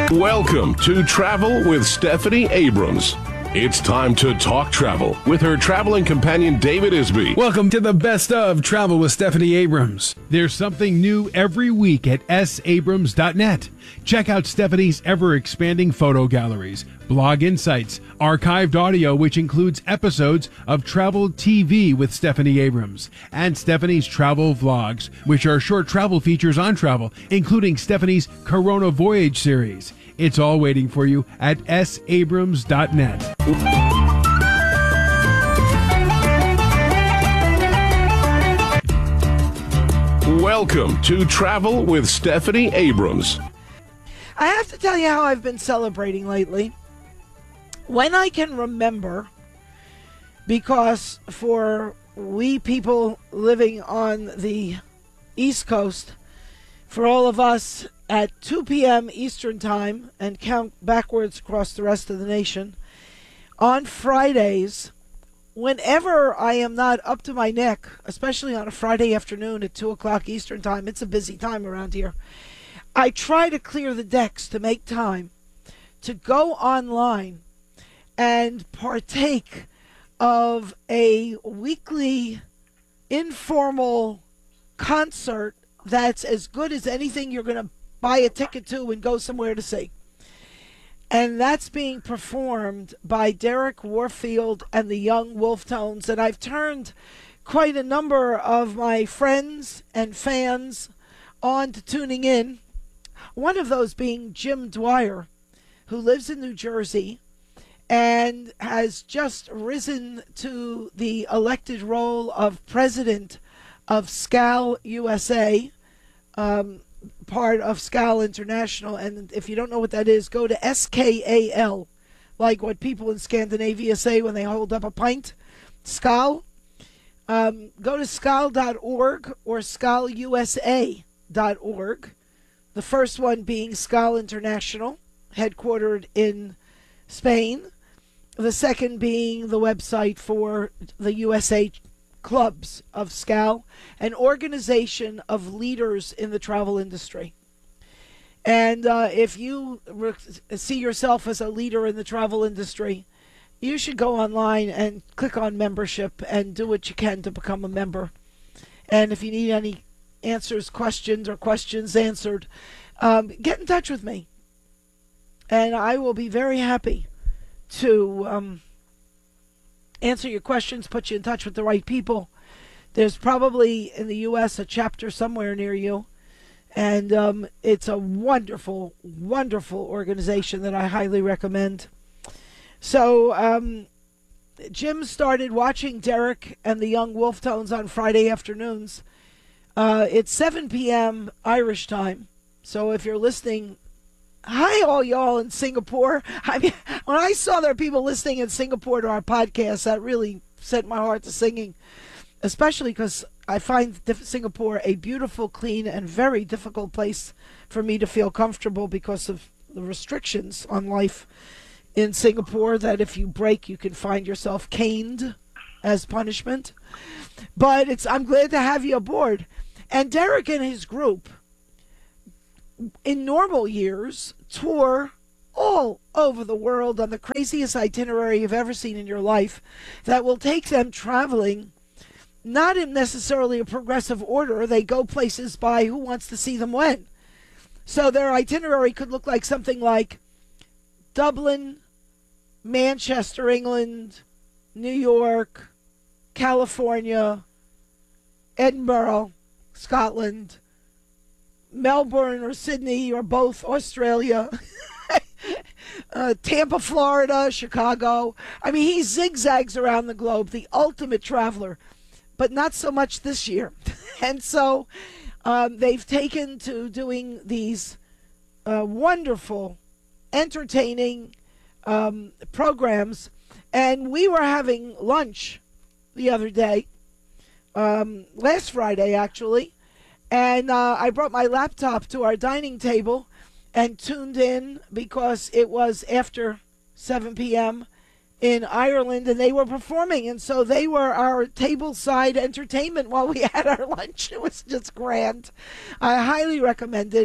Welcome to Travel with Stephanie Abrams. It's time to talk travel with her traveling companion, David Isby. Welcome to the best of Travel with Stephanie Abrams. There's something new every week at sabrams.net. Check out Stephanie's ever-expanding photo galleries, blog insights, archived audio, which includes episodes of Travel TV with Stephanie Abrams, and Stephanie's travel vlogs, which are short travel features on travel, including Stephanie's Corona Voyage series. It's all waiting for you at sabrams.net. Welcome to Travel with Stephanie Abrams. I have to tell you how I've been celebrating lately. When I can remember, because for we people living on the East Coast, for all of us at 2 p.m. Eastern Time, and count backwards across the rest of the nation, on Fridays, whenever I am not up to my neck, especially on a Friday afternoon at 2 o'clock Eastern Time, it's a busy time around here, I try to clear the decks to make time to go online and partake of a weekly informal concert that's as good as anything you're going to buy a ticket to and go somewhere to see. And that's being performed by Derek Warfield and the Young Wolftones. And I've turned quite a number of my friends and fans on to tuning in. One of those being Jim Dwyer, who lives in New Jersey and has just risen to the elected role of president of SCAL USA, part of SCAL International. And if you don't know what that is, go to SKAL, like what people in Scandinavia say when they hold up a pint. SCAL. Go to scal.org or scalusa.org. The first one being SCAL International, headquartered in Spain. The second being the website for the USA clubs of SCAL, an organization of leaders in the travel industry. And if you see yourself as a leader in the travel industry, you should go online and click on membership and do what you can to become a member. And if you need any answers, questions answered, get in touch with me. And I will be very happy to answer your questions, put you in touch with the right people. There's probably in the U.S. a chapter somewhere near you, and it's a wonderful, wonderful organization that I highly recommend. So Jim started watching Derek and the Young Wolftones on Friday afternoons. It's 7 p.m. Irish time, so if you're listening, hi, all y'all in Singapore. I mean, when I saw there are people listening in Singapore to our podcast, that really set my heart to singing, especially because I find Singapore a beautiful, clean, and very difficult place for me to feel comfortable because of the restrictions on life in Singapore, that if you break, you can find yourself caned as punishment. But I'm glad to have you aboard. And Derek and his group, in normal years, tour all over the world on the craziest itinerary you've ever seen in your life, that will take them traveling not in necessarily a progressive order. They go places by who wants to see them when. So their itinerary could look like something like Dublin, Manchester, England, New York, California, Edinburgh, Scotland, Melbourne or Sydney or both, Australia, Tampa, Florida, Chicago. I mean, he zigzags around the globe, the ultimate traveler, but not so much this year. And so they've taken to doing these wonderful, entertaining programs. And we were having lunch the other day, last Friday actually, and I brought my laptop to our dining table and tuned in because it was after 7 p.m. in Ireland and they were performing. And so they were our tableside entertainment while we had our lunch. It was just grand. I highly recommend it.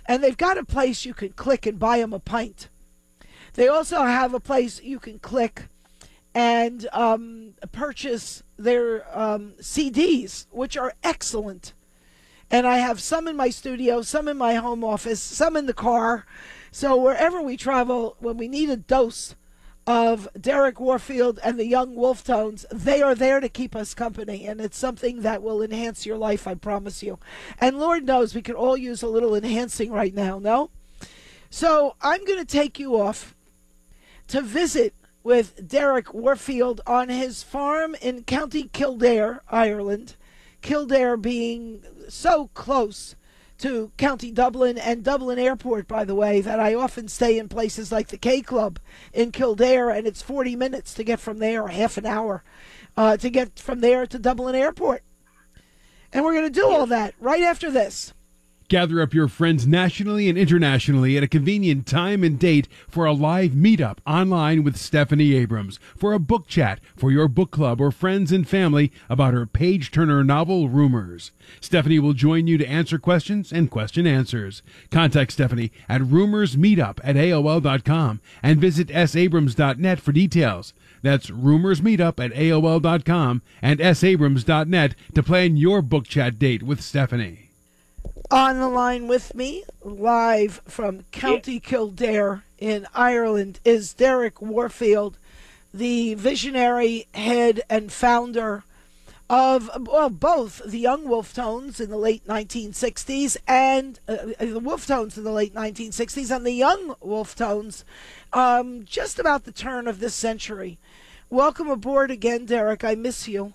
And they've got a place you can click and buy them a pint. They also have a place you can click and purchase their CDs, which are excellent. And I have some in my studio, some in my home office, some in the car. So wherever we travel, when we need a dose of Derek Warfield and the Young Wolf Tones, they are there to keep us company, and it's something that will enhance your life, I promise you. And Lord knows we could all use a little enhancing right now, no? So I'm going to take you off to visit with Derek Warfield on his farm in County Kildare, Ireland. Kildare being so close to County Dublin and Dublin Airport, by the way, that I often stay in places like the K Club in Kildare, and it's 40 minutes to get from there, or half an hour to get from there to Dublin Airport. And we're going to do all that right after this. Gather up your friends nationally and internationally at a convenient time and date for a live meetup online with Stephanie Abrams, for a book chat for your book club or friends and family about her page-turner novel, Rumors. Stephanie will join you to answer questions and question answers. Contact Stephanie at rumorsmeetup@aol.com and visit sabrams.net for details. That's rumorsmeetup@aol.com and sabrams.net to plan your book chat date with Stephanie. On the line with me, live from County Kildare in Ireland, is Derek Warfield, the visionary head and founder of, well, both the Young Wolf Tones in the late 1960s and the Wolf Tones in the late 1960s and the Young Wolf Tones just about the turn of this century. Welcome aboard again, Derek. I miss you.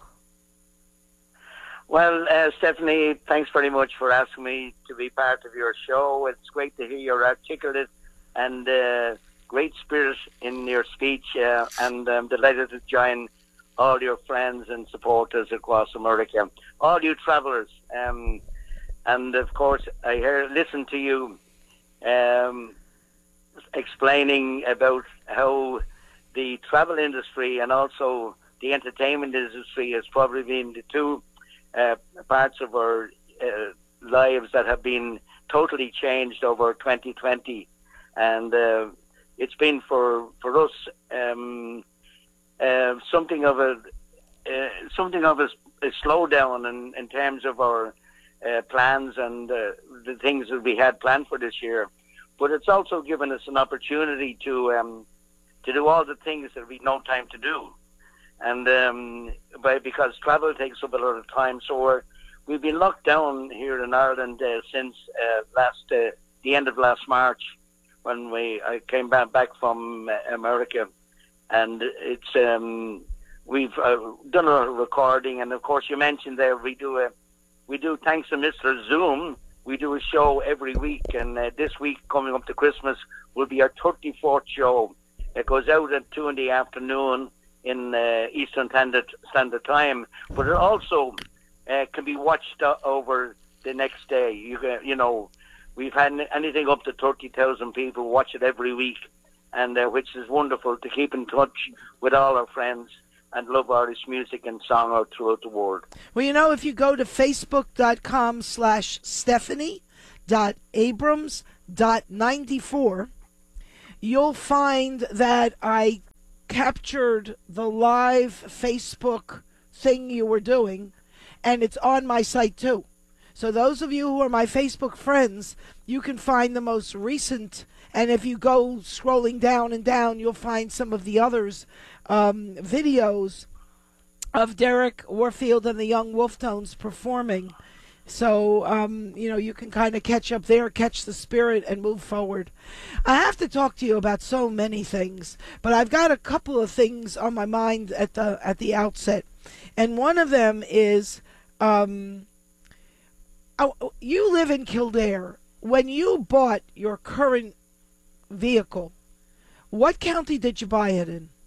Well, Stephanie, thanks very much for asking me to be part of your show. It's great to hear your articulate and great spirit in your speech, and I'm delighted to join all your friends and supporters across America, all you travelers. And of course, I listen to you explaining about how the travel industry and also the entertainment industry has probably been the two parts of our lives that have been totally changed over 2020, and it's been for us something of a slowdown in terms of our plans and the things that we had planned for this year. But it's also given us an opportunity to do all the things that we no time to do. And because travel takes up a lot of time, so we've been locked down here in Ireland since the end of last March, when I came back from America, and it's we've done a lot of recording, and of course you mentioned there we do thanks to Mr. Zoom, we do a show every week, and this week coming up to Christmas will be our 34th show. It goes out at 2 p.m. in Eastern Standard Time, but it also can be watched over the next day. You know, we've had anything up to 30,000 people watch it every week, and which is wonderful to keep in touch with all our friends and love Irish music and song out throughout the world. Well, you know, if you go to facebook.com/stephanie.abrams.94, you'll find that I captured the live Facebook thing you were doing, and it's on my site too. So those of you who are my Facebook friends, you can find the most recent, and if you go scrolling down and down, you'll find some of the others videos of Derek Warfield and the Young Wolf Tones performing. So, you know, you can kind of catch up there, catch the spirit, and move forward. I have to talk to you about so many things, but I've got a couple of things on my mind at the outset. And one of them is, you live in Kildare. When you bought your current vehicle, what county did you buy it in?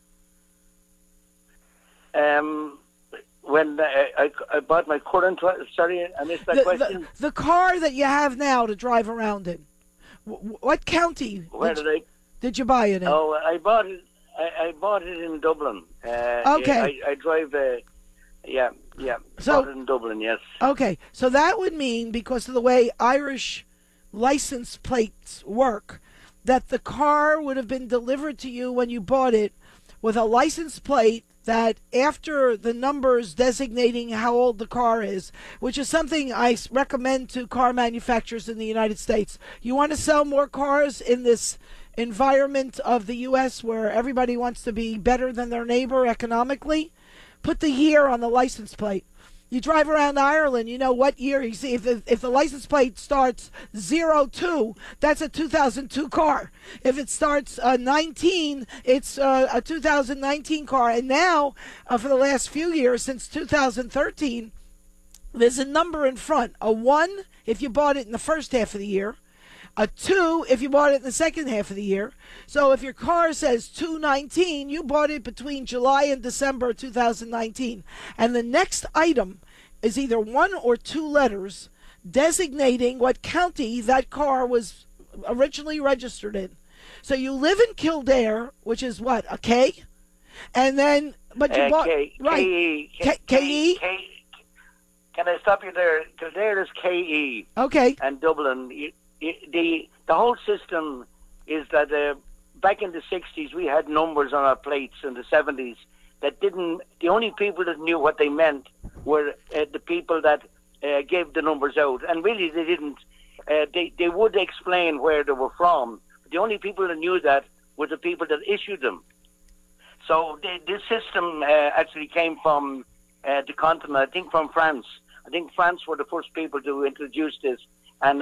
When I bought my current, sorry, I missed that question. The car that you have now to drive around in, what county did you buy it in? Oh, I bought it. I bought it in Dublin. Okay. I drive. Yeah. So, bought it in Dublin. Yes. Okay, so that would mean, because of the way Irish license plates work, that the car would have been delivered to you when you bought it with a license plate that after the numbers designating how old the car is, which is something I recommend to car manufacturers in the United States. You want to sell more cars in this environment of the U.S. where everybody wants to be better than their neighbor economically? Put the year on the license plate. You drive around Ireland, you know what year. You see, if the license plate starts 02, that's a 2002 car. If it starts 19, it's a 2019 car. And now, for the last few years, since 2013, there's a number in front. A 1 if you bought it in the first half of the year. A 2 if you bought it in the second half of the year. So if your car says 219, you bought it between July and December 2019. And the next item is either 1 or 2 letters designating what county that car was originally registered in. So you live in Kildare, which is what, a K? And then, but you bought, right, K-E? Can I stop you there? Kildare is K-E. Okay. And Dublin, the whole system is that back in the 60s we had numbers on our plates in the 70s that didn't. The only people that knew what they meant were the people that gave the numbers out, and really they didn't. They would explain where they were from. The only people that knew that were the people that issued them. So this system actually came from the continent. I think from France. I think France were the first people to introduce this. And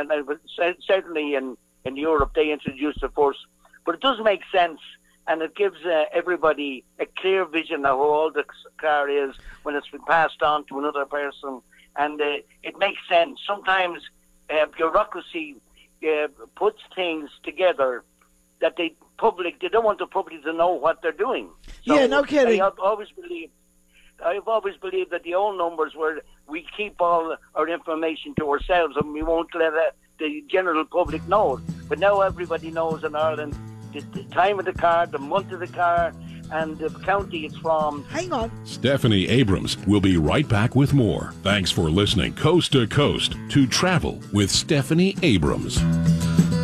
certainly in Europe they introduced it first. But it does make sense, and it gives everybody a clear vision of how old the car is when it's been passed on to another person. And it makes sense. Sometimes bureaucracy puts things together that they don't want the public to know what they're doing. So yeah, no kidding. I've always believed that the old numbers were, we keep all our information to ourselves and we won't let the general public know it. But now everybody knows in Ireland the time of the car, the month of the car, and the county it's from. Hang on. Stephanie Abrams will be right back with more. Thanks for listening coast to coast to Travel with Stephanie Abrams.